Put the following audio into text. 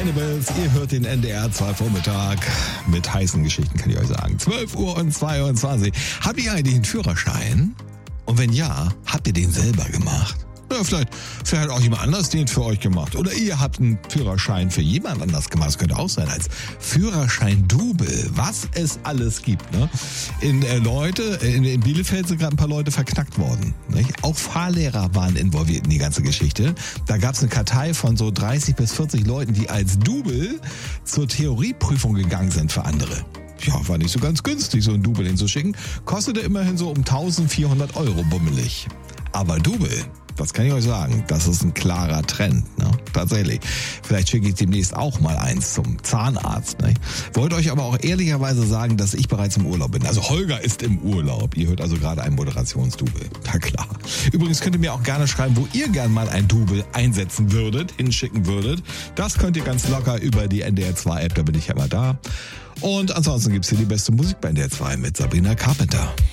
Animals, ihr hört den NDR 2 Vormittag mit heißen Geschichten, kann ich euch sagen. 12:22 Uhr. Habt ihr eigentlich einen Führerschein? Und wenn ja, habt ihr den selber gemacht? Ja, vielleicht hat auch jemand anders den für euch gemacht. Oder ihr habt einen Führerschein für jemand anders gemacht. Das könnte auch sein als Führerschein-Double. Was es alles gibt. Ne? In Bielefeld sind gerade ein paar Leute verknackt worden. Nicht? Auch Fahrlehrer waren involviert in die ganze Geschichte. Da gab es eine Kartei von so 30 bis 40 Leuten, die als Double zur Theorieprüfung gegangen sind für andere. Ja, war nicht so ganz günstig, so ein Double hinzuschicken. Kostete immerhin so um 1400 Euro bummelig. Aber Double, das kann ich euch sagen, das ist ein klarer Trend, ne? Tatsächlich. Vielleicht schicke ich demnächst auch mal eins zum Zahnarzt. Ne? Wollte euch aber auch ehrlicherweise sagen, dass ich bereits im Urlaub bin. Also Holger ist im Urlaub. Ihr hört also gerade ein Moderationsdouble. Na klar. Übrigens könnt ihr mir auch gerne schreiben, wo ihr gerne mal ein Double einsetzen würdet, hinschicken würdet. Das könnt ihr ganz locker über die NDR 2 App, da bin ich ja immer da. Und ansonsten gibt's hier die beste Musik bei NDR 2 mit Sabrina Carpenter.